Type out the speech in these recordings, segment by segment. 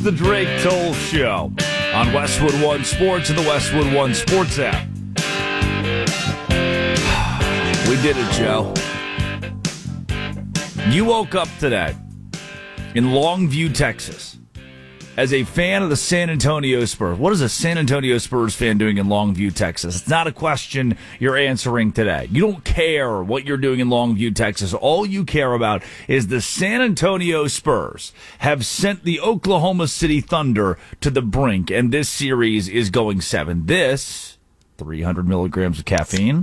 the Drake Toll Show on Westwood One Sports and the Westwood One Sports app. We did it, Joe. You woke up today in Longview, Texas, as a fan of the San Antonio Spurs. What is a San Antonio Spurs fan doing in Longview, Texas? It's not a question you're answering today. You don't care what you're doing in Longview, Texas. All you care about is the San Antonio Spurs have sent the Oklahoma City Thunder to the brink, and this series is going 7. This, 300 milligrams of caffeine,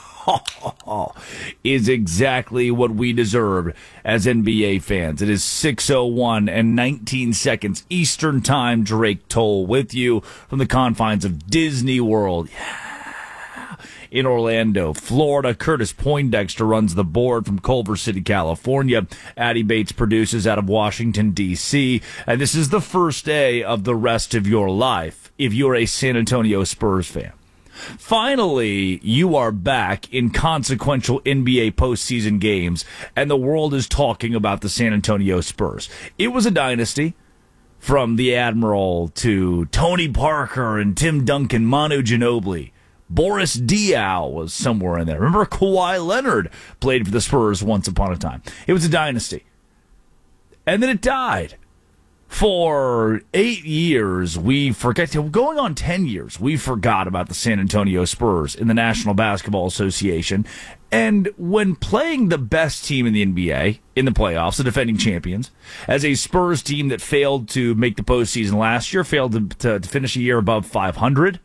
is exactly what we deserve as NBA fans. It is 6:01 and 19 seconds Eastern Time. Drake Toll with you from the confines of Disney World. Yeah. In Orlando, Florida. Curtis Poindexter runs the board from Culver City, California. Addie Bates produces out of Washington, D.C. And this is the first day of the rest of your life if you're a San Antonio Spurs fan. Finally, you are back in consequential NBA postseason games, and the world is talking about the San Antonio Spurs. It was a dynasty, from the Admiral to Tony Parker and Tim Duncan, Manu Ginobili. Boris Diaw was somewhere in there. Remember, Kawhi Leonard played for the Spurs once upon a time. It was a dynasty. And then it died. For 8 years, we forgot, going on 10 years, we forgot about the San Antonio Spurs in the National Basketball Association. And when playing the best team in the NBA in the playoffs, the defending champions, as a Spurs team that failed to make the postseason last year, failed to finish a year above 500,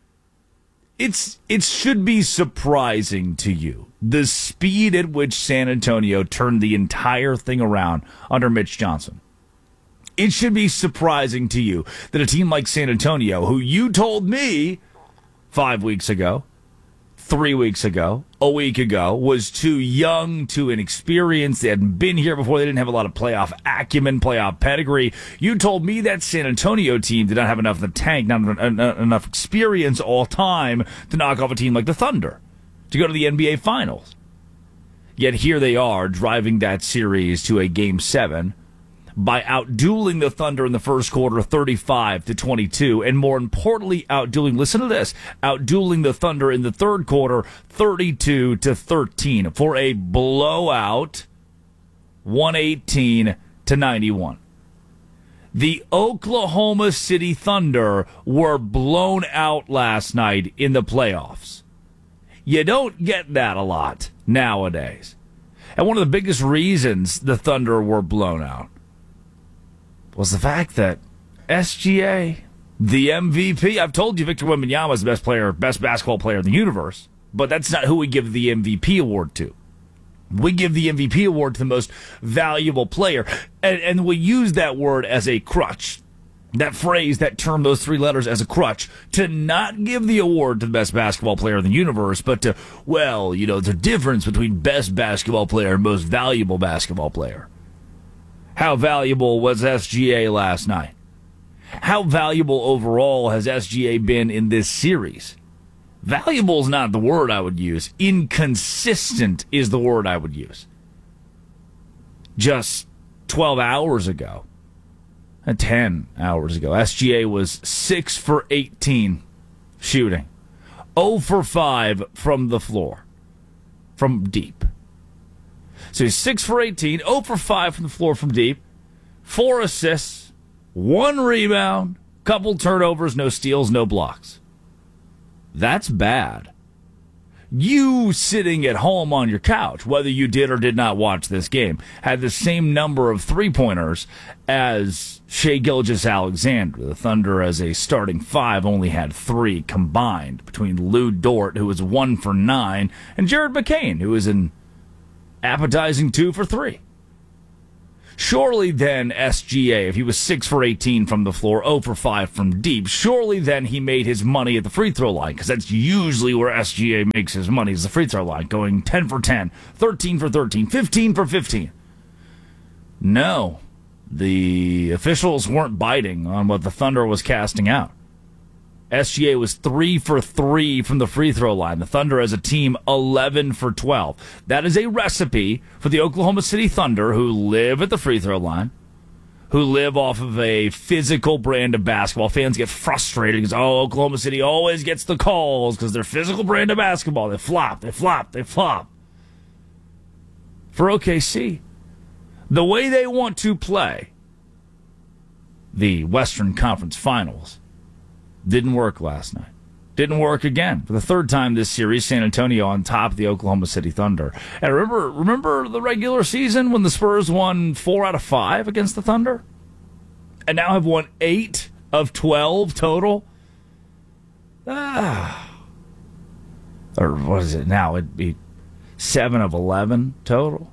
it should be surprising to you the speed at which San Antonio turned the entire thing around under Mitch Johnson. It should be surprising to you that a team like San Antonio, who you told me 5 weeks ago, 3 weeks ago, a week ago, was too young, too inexperienced, they hadn't been here before, they didn't have a lot of playoff acumen, playoff pedigree. You told me that San Antonio team did not have enough in the tank, not enough experience all time to knock off a team like the Thunder, to go to the NBA Finals. Yet here they are, driving that series to a Game 7, by outdueling the Thunder in the first quarter 35-22, and more importantly, outdueling the Thunder in the third quarter 32-13 for a blowout 118-91. The Oklahoma City Thunder were blown out last night in the playoffs. You don't get that a lot nowadays. And one of the biggest reasons the Thunder were blown out was the fact that SGA, the MVP, I've told you Victor Wembanyama is the best basketball player in the universe, but that's not who we give the MVP award to. We give the MVP award to the most valuable player, and we use that word as a crutch, that phrase, that term, those three letters as a crutch, to not give the award to the best basketball player in the universe, but to, there's a difference between best basketball player and most valuable basketball player. How valuable was SGA last night? How valuable overall has SGA been in this series? Valuable is not the word I would use. Inconsistent is the word I would use. Just 12 hours ago, 10 hours ago, SGA was 6 for 18 shooting, 0 for 5 from the floor, from deep. So he's 6 for 18, 0 for 5 from the floor from deep, 4 assists, 1 rebound, couple turnovers, no steals, no blocks. That's bad. You sitting at home on your couch, whether you did or did not watch this game, had the same number of three-pointers as Shai Gilgeous-Alexander. The Thunder, as a starting 5, only had 3 combined between Lou Dort, who was 1 for 9, and Jared McCain, who was an appetizing 2 for 3. Surely then SGA, if he was 6 for 18 from the floor, 0 for 5 from deep, surely then he made his money at the free throw line, because that's usually where SGA makes his money, is the free throw line, going 10 for 10, 13 for 13, 15 for 15. No, the officials weren't biting on what the Thunder was casting out. SGA was 3 for 3 from the free throw line. The Thunder as a team, 11 for 12. That is a recipe for the Oklahoma City Thunder, who live at the free throw line, who live off of a physical brand of basketball. Fans get frustrated because, Oklahoma City always gets the calls because their physical brand of basketball. They flop. For OKC, the way they want to play the Western Conference Finals didn't work last night. Didn't work again. For the third time this series, San Antonio on top of the Oklahoma City Thunder. And remember the regular season when the Spurs won 4 out of 5 against the Thunder? And now have won 8 of 12 total? Or what is it now? It'd be 7 of 11 total?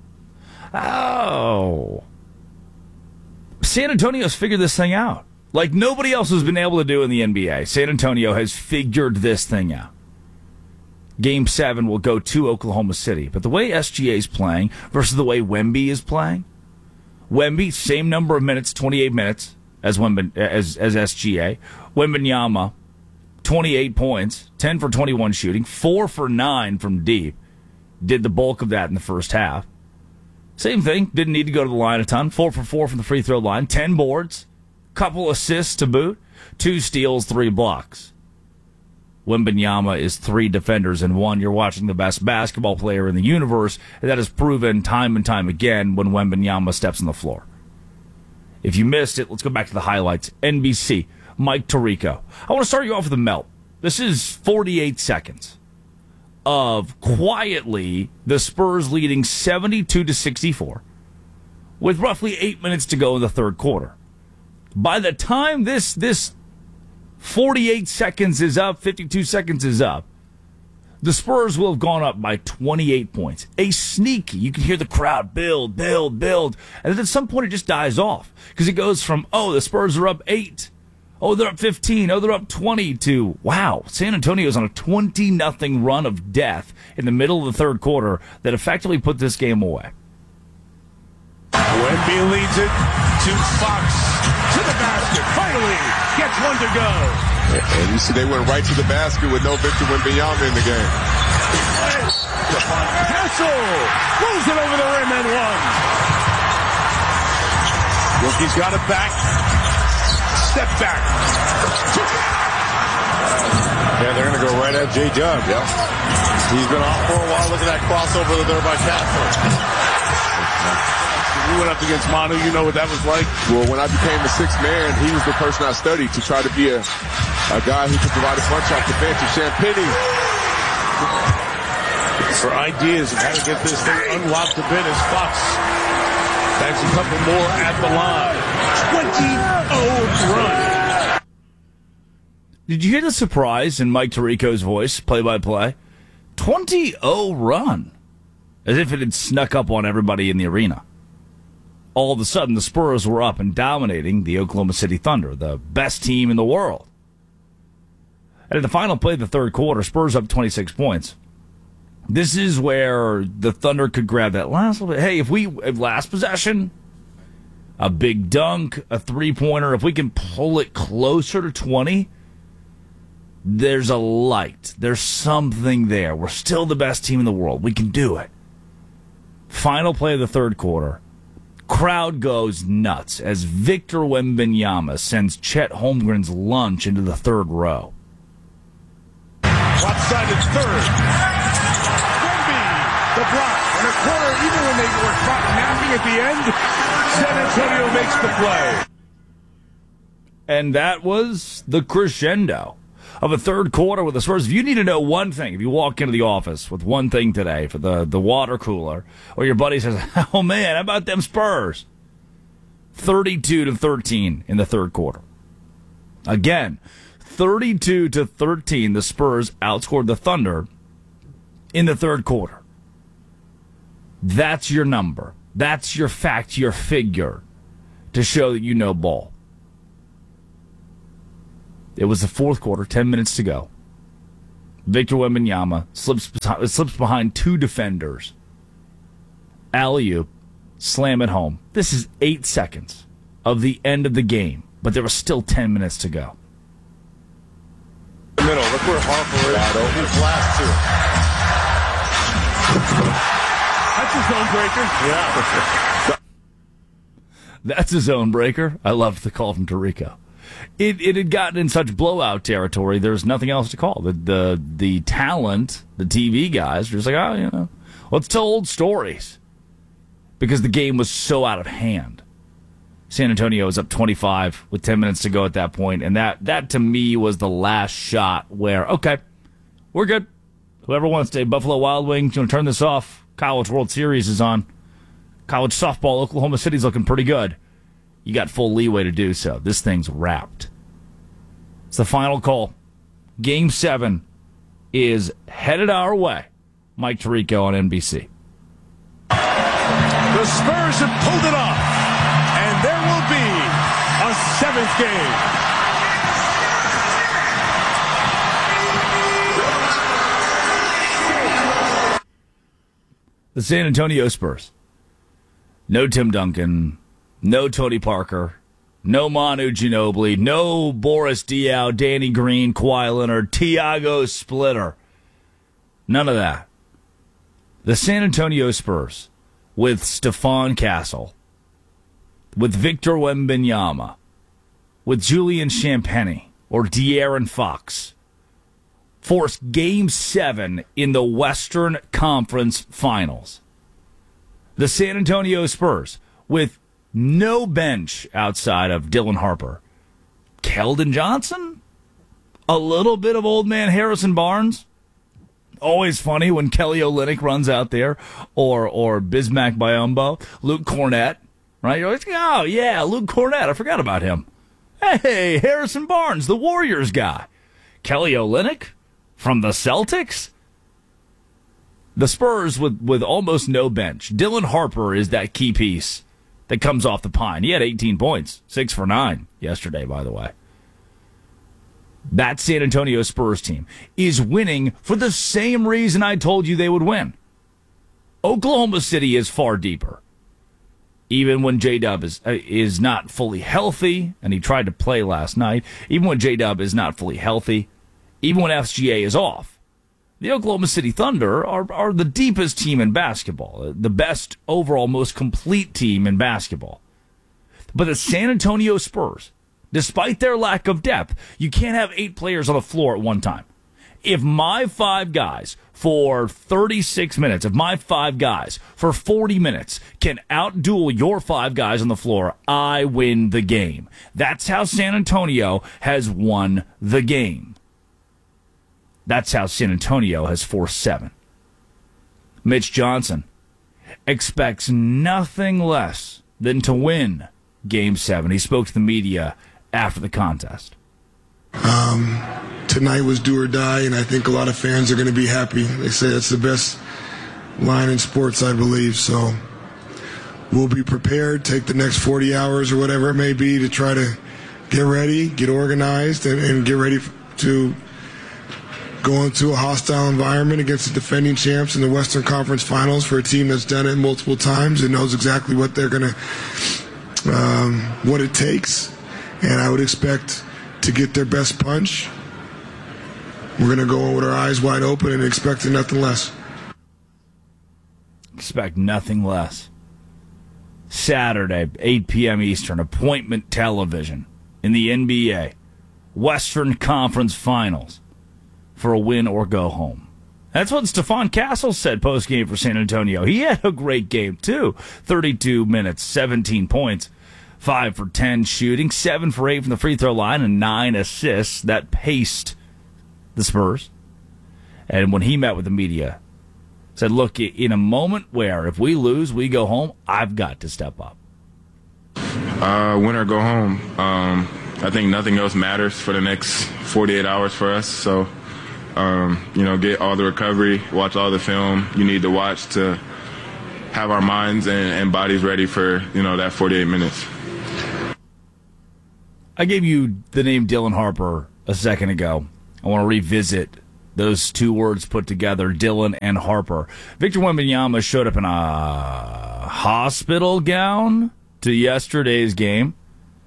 Oh. San Antonio's figured this thing out. Like nobody else has been able to do in the NBA. San Antonio has figured this thing out. Game 7 will go to Oklahoma City. But the way SGA is playing versus the way Wemby is playing, Wemby, same number of minutes, 28 minutes as SGA. Wembanyama, 28 points, 10 for 21 shooting, 4 for 9 from deep. Did the bulk of that in the first half. Same thing, didn't need to go to the line a ton. 4 for 4 from the free throw line, 10 boards. Couple assists to boot, 2 steals, 3 blocks. Wembanyama is 3 defenders in 1. You're watching the best basketball player in the universe, and that is proven time and time again when Wembanyama steps on the floor. If you missed it, let's go back to the highlights. NBC, Mike Tirico. I want to start you off with a melt. This is 48 seconds of quietly the Spurs leading 72-64 with roughly 8 minutes to go in the third quarter. By the time this 48 seconds is up, 52 seconds is up, the Spurs will have gone up by 28 points. A sneaky, you can hear the crowd build. And then at some point it just dies off. Because it goes from, the Spurs are up 8. Oh, they're up 15. Oh, they're up 20 to, wow, San Antonio's on a 20-0 run of death in the middle of the third quarter that effectively put this game away. Wemby leads it to Fox. To the basket. Finally gets one to go. And you see they went right to the basket with no Victor Wembanyama in the game. Stephon Castle moves it over the rim and one. Yoki's got it back. Step back. Yeah, they're going to go right at J-Dub. Yeah. He's been off for a while. Look at that crossover there by Castle. You went up against Manu, you know what that was like? Well, when I became the sixth man, he was the person I studied to try to be a guy who could provide a punch off the bench. And Champagnie. For ideas of how to get this thing unlocked a bit as Fox bags a couple more at the line. 20-0 run. Did you hear the surprise in Mike Tirico's voice, play-by-play? 20-0 run. As if it had snuck up on everybody in the arena. All of a sudden, the Spurs were up and dominating the Oklahoma City Thunder, the best team in the world. And at the final play of the third quarter, Spurs up 26 points. This is where the Thunder could grab that last little bit. Hey, if last possession, a big dunk, a three-pointer, if we can pull it closer to 20, there's a light. There's something there. We're still the best team in the world. We can do it. Final play of the third quarter. Crowd goes nuts as Victor Wembanyama sends Chet Holmgren's lunch into the third row. Lopsided third. Wemby, the block. And a corner, even when they were napping at the end, San Antonio makes the play. And that was the crescendo of a third quarter with the Spurs. If you need to know one thing, if you walk into the office with one thing today for the water cooler, or your buddy says, oh man, how about them Spurs? 32-13 in the third quarter. Again, 32-13, the Spurs outscored the Thunder in the third quarter. That's your number. That's your fact, your figure to show that you know ball. It was the fourth quarter, 10 minutes to go. Victor Wembanyama slips behind 2 defenders. Alley-oop, slam it home. This is 8 seconds of the end of the game, but there was still 10 minutes to go. Middle, look where Harper is. His last 2. That's a zone breaker. Yeah. That's a zone breaker. I love the call from Tirico. It had gotten in such blowout territory, there's nothing else to call. The talent, the TV guys, were just like, let's tell old stories. Because the game was so out of hand. San Antonio was up 25 with 10 minutes to go at that point, and that to me was the last shot where, okay, we're good. Whoever wants to, Buffalo Wild Wings, turn this off. College World Series is on. College softball, Oklahoma City's looking pretty good. You got full leeway to do so. This thing's wrapped. It's the final call. Game 7 is headed our way. Mike Tirico on NBC. The Spurs have pulled it off, and there will be a 7th game. The San Antonio Spurs. No Tim Duncan, no Tony Parker, no Manu Ginobili, no Boris Diaw, Danny Green, Kawhi Leonard, Tiago Splitter. None of that. The San Antonio Spurs with Stephon Castle, with Victor Wembanyama, with Julian Champagnie or De'Aaron Fox, forced Game 7 in the Western Conference Finals. The San Antonio Spurs, with no bench outside of Dylan Harper, Keldon Johnson, a little bit of old man Harrison Barnes. Always funny when Kelly Olynyk runs out there, or Bismack Biyombo, Luke Cornett, right? You're always, oh, yeah, Luke Cornett. I forgot about him. Hey, Harrison Barnes, the Warriors guy. Kelly Olynyk from the Celtics? The Spurs with almost no bench. Dylan Harper is that key piece that comes off the pine. He had 18 points, 6 for 9 yesterday, by the way. That San Antonio Spurs team is winning for the same reason I told you they would win. Oklahoma City is far deeper. Even when J-Dub is not fully healthy, and he tried to play last night, even when J-Dub is not fully healthy, even when SGA is off, the Oklahoma City Thunder are the deepest team in basketball, the best overall, most complete team in basketball. But the San Antonio Spurs, despite their lack of depth, you can't have 8 players on the floor at one time. If my 5 guys for 36 minutes, if my 5 guys for 40 minutes can outduel your 5 guys on the floor, I win the game. That's how San Antonio has won the game. That's how San Antonio has forced 7. Mitch Johnson expects nothing less than to win Game 7. He spoke to the media after the contest. Tonight was do or die, and I think a lot of fans are going to be happy. They say it's the best line in sports, I believe. So we'll be prepared, take the next 40 hours or whatever it may be to try to get ready, get organized, and get ready to go into a hostile environment against the defending champs in the Western Conference Finals for a team that's done it multiple times and knows exactly what they're going to, what it takes. And I would expect to get their best punch. We're going to go in with our eyes wide open and expecting nothing less. Expect nothing less. Saturday, 8 p.m. Eastern, appointment television in the NBA. Western Conference Finals for a win or go home. That's what Stephon Castle said post-game for San Antonio. He had a great game, too. 32 minutes, 17 points, 5 for 10 shooting, 7 for 8 from the free throw line, and 9 assists. That paced the Spurs. And when he met with the media, said, look, in a moment where if we lose, we go home, I've got to step up. Win or go home. I think nothing else matters for the next 48 hours for us. So, get all the recovery, watch all the film you need to watch to have our minds and bodies ready for, that 48 minutes. I gave you the name Dylan Harper a second ago. I want to revisit those 2 words put together, Dylan and Harper. Victor Wembanyama showed up in a hospital gown to yesterday's game.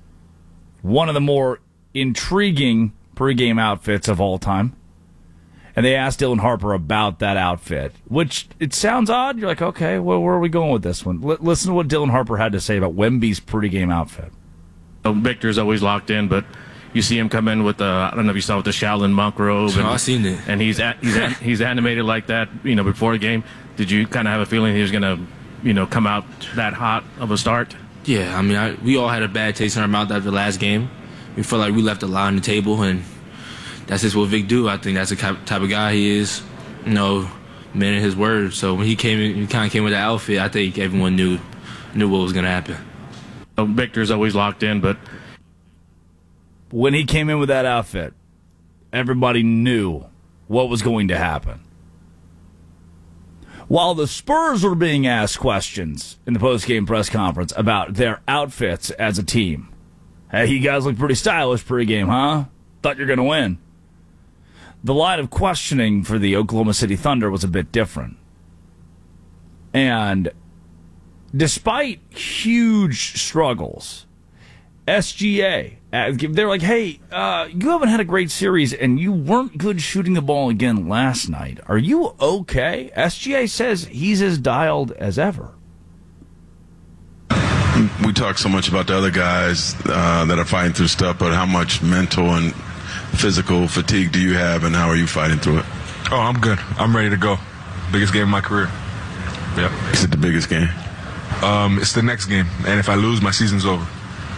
One of the more intriguing pregame outfits of all time. And they asked Dylan Harper about that outfit, which it sounds odd. You're like, okay, well, where are we going with this one? Listen to what Dylan Harper had to say about Wemby's pregame outfit. Victor's always locked in, but you see him come in with I don't know if you saw with the Shaolin monk robe. And, I seen it. And he's animated like that, before the game. Did you kind of have a feeling he was going to, come out that hot of a start? Yeah, I mean, we all had a bad taste in our mouth after the last game. We felt like we left a lot on the table, and that's just what Vic do. I think that's the type of guy he is, man in his word. So when he kind of came with that outfit, I think everyone knew what was going to happen. Victor's always locked in, but when he came in with that outfit, everybody knew what was going to happen. While the Spurs were being asked questions in the post-game press conference about their outfits as a team. Hey, you guys look pretty stylish pregame, huh? Thought you're going to win. The line of questioning for the Oklahoma City Thunder was a bit different. And despite huge struggles, SGA, they're like, hey, you haven't had a great series, and you weren't good shooting the ball again last night. Are you okay? SGA says he's as dialed as ever. We talk so much about the other guys that are fighting through stuff, but how much mental and physical fatigue do you have, and how are you fighting through it? Oh, I'm good. I'm ready to go. Biggest game of my career. Yep. Is it the biggest game? It's the next game, and if I lose, my season's over.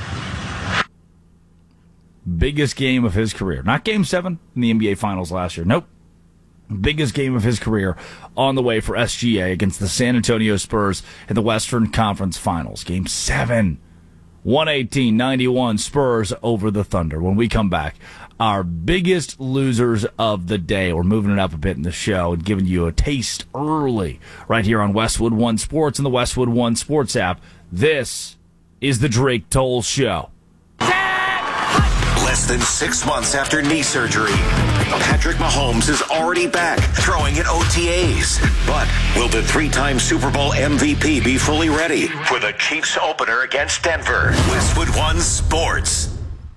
Biggest game of his career. Not Game 7 in the NBA Finals last year. Nope. Biggest game of his career on the way for SGA against the San Antonio Spurs in the Western Conference Finals. Game 7. 118-91 Spurs over the Thunder. When we come back, our biggest losers of the day. We're moving it up a bit in the show and giving you a taste early right here on Westwood One Sports and the Westwood One Sports app. This is the Drake Toll Show. Less than 6 months after knee surgery, Patrick Mahomes is already back throwing at OTAs. But will the three-time Super Bowl MVP be fully ready for the Chiefs opener against Denver? Westwood One Sports.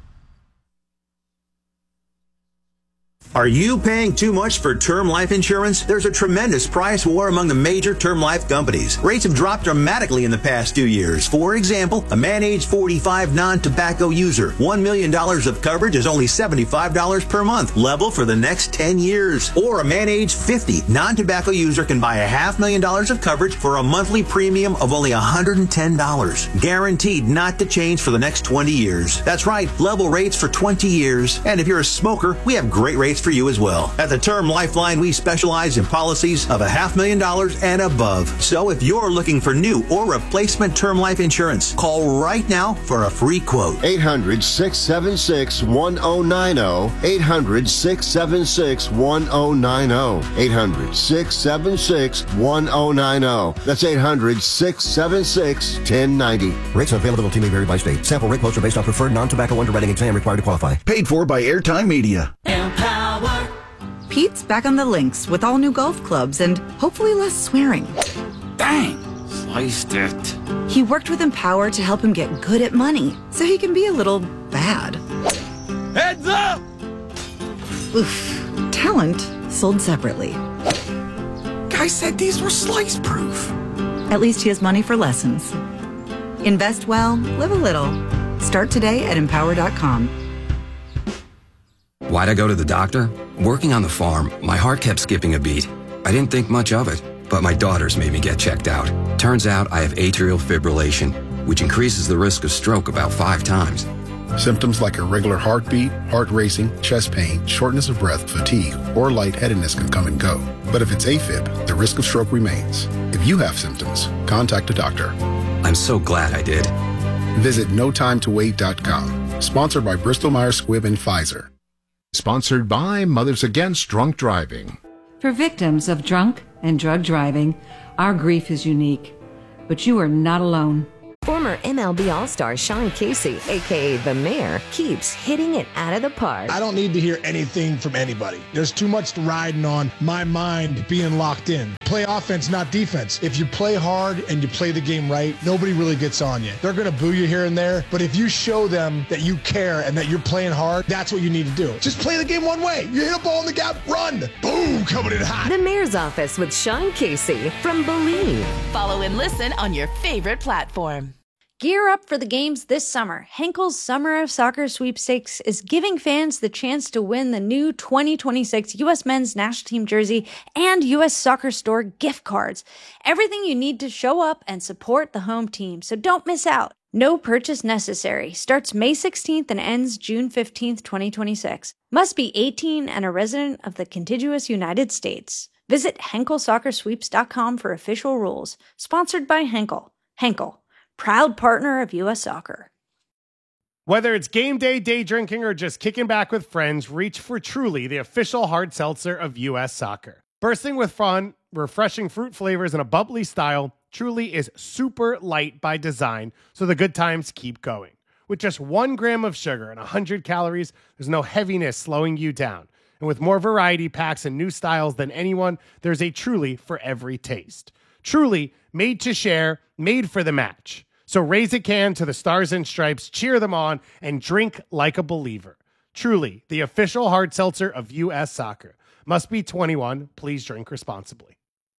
Are you paying too much for term life insurance? There's a tremendous price war among the major term life companies. Rates have dropped dramatically in the past 2 years. For example, a man age 45 non-tobacco user, $1 million of coverage is only $75 per month, level for the next 10 years. Or a man age 50 non-tobacco user can buy $500,000 of coverage for a monthly premium of only $110. Guaranteed not to change for the next 20 years. That's right, level rates for 20 years. And if you're a smoker, we have great rates for you as well. At the Term Lifeline, we specialize in policies of $500,000 and above. So if you're looking for new or replacement term life insurance, call right now for a free quote. 800-676-1090. 800-676-1090. 800-676-1090. That's 800-676-1090. Rates and availability may vary by state. Sample rate quotes are based on preferred non-tobacco underwriting exam required to qualify. Paid for by Airtime Media. Pete's back on the links with all new golf clubs and hopefully less swearing. Dang! Sliced it. He worked with Empower to help him get good at money so he can be a little bad. Heads up! Oof. Talent sold separately. Guy said these were slice-proof. At least he has money for lessons. Invest well, live a little. Start today at Empower.com. Why'd I go to the doctor? Working on the farm, my heart kept skipping a beat. I didn't think much of it, but my daughters made me get checked out. Turns out I have atrial fibrillation, which increases the risk of stroke about 5 times. Symptoms like irregular heartbeat, heart racing, chest pain, shortness of breath, fatigue, or lightheadedness can come and go. But if it's AFib, the risk of stroke remains. If you have symptoms, contact a doctor. I'm so glad I did. Visit notimetowait.com. Sponsored by Bristol-Myers Squibb and Pfizer. Sponsored by Mothers Against Drunk Driving. For victims of drunk and drug driving, our grief is unique, but you are not alone. For Former MLB All-Star Sean Casey, a.k.a. The Mayor, keeps hitting it out of the park. I don't need to hear anything from anybody. There's too much riding on my mind being locked in. Play offense, not defense. If you play hard and you play the game right, nobody really gets on you. They're going to boo you here and there, but if you show them that you care and that you're playing hard, that's what you need to do. Just play the game one way. You hit a ball in the gap, run. Boom, coming in hot. The Mayor's Office with Sean Casey from Believe. Follow and listen on your favorite platform. Gear up for the games this summer. Henkel's Summer of Soccer Sweepstakes is giving fans the chance to win the new 2026 U.S. Men's National Team jersey and U.S. Soccer Store gift cards. Everything you need to show up and support the home team, so don't miss out. No purchase necessary. Starts May 16th and ends June 15th, 2026. Must be 18 and a resident of the contiguous United States. Visit HenkelSoccerSweeps.com for official rules. Sponsored by Henkel. Henkel, proud partner of U.S. Soccer. Whether it's game day, day drinking, or just kicking back with friends, reach for Truly, the official hard seltzer of U.S. Soccer. Bursting with fun, refreshing fruit flavors, and a bubbly style, Truly is super light by design, so the good times keep going. With just 1 gram of sugar and 100 calories, there's no heaviness slowing you down. And with more variety packs and new styles than anyone, there's a Truly for every taste. Truly, made to share, made for the match. So raise a can to the Stars and Stripes, cheer them on, and drink like a believer. Truly, the official hard seltzer of U.S. Soccer. Must be 21. Please drink responsibly.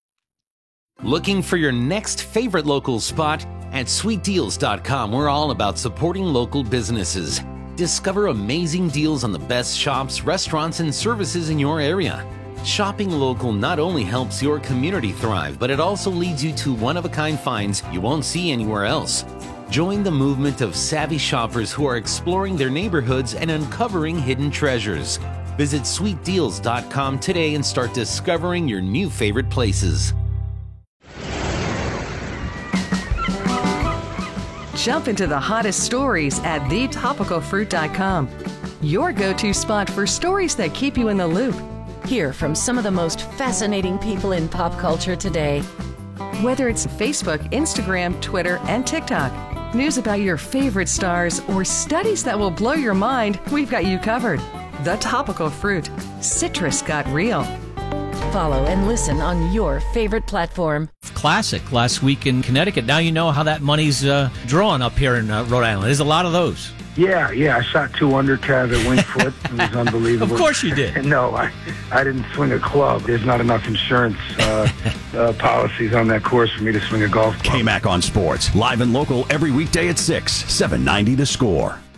Looking for your next favorite local spot? At sweetdeals.com, we're all about supporting local businesses. Discover amazing deals on the best shops, restaurants, and services in your area. Shopping local not only helps your community thrive, but it also leads you to one-of-a-kind finds you won't see anywhere else. Join the movement of savvy shoppers who are exploring their neighborhoods and uncovering hidden treasures. Visit sweetdeals.com today and start discovering your new favorite places. Jump into the hottest stories at thetopicalfruit.com. Your go-to spot for stories that keep you in the loop. Hear from some of the most fascinating people in pop culture today. Whether it's Facebook, Instagram, Twitter, and TikTok, news about your favorite stars, or studies that will blow your mind, we've got you covered. The Topical Fruit. Citrus got real. Follow and listen on your favorite platform. Classic last week in Connecticut. Now you know how that money's drawn up here in Rhode Island. There's a lot of those. Yeah, I shot 2 under Cav at Winged Foot. It was unbelievable. Of course you did. No, I didn't swing a club. There's not enough insurance policies on that course for me to swing a golf club. KMAC on Sports, live and local every weekday at 6, 790 The Score.